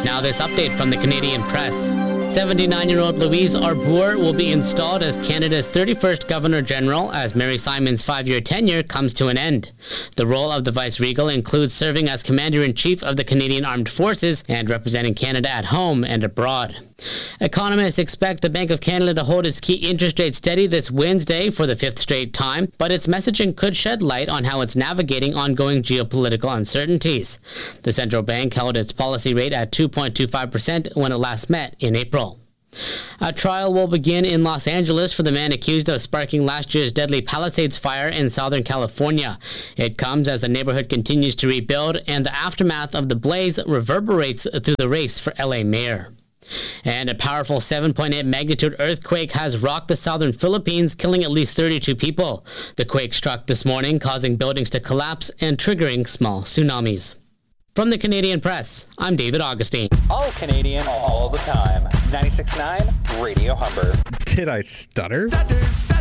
Now this update from the Canadian Press. 79-year-old Louise Arbour will be installed as Canada's 31st Governor-General as Mary Simon's 5-year tenure comes to an end. The role of the Vice-Regal includes serving as Commander-in-Chief of the Canadian Armed Forces and representing Canada at home and abroad. Economists expect the Bank of Canada to hold its key interest rate steady this Wednesday for the 5th straight time, but its messaging could shed light on how it's navigating ongoing geopolitical uncertainties. The central bank held its policy rate at 2.25% when it last met in April. A trial will begin in Los Angeles for the man accused of sparking last year's deadly Palisades fire in Southern California. It comes as the neighborhood continues to rebuild and the aftermath of the blaze reverberates through the race for LA mayor. And a powerful 7.8 magnitude earthquake has rocked the southern Philippines, killing at least 32 people. The quake struck this morning, causing buildings to collapse and triggering small tsunamis. From the Canadian Press, I'm David Augustine. All Canadian, all the time. 96.9 Radio Humber. Did I stutter?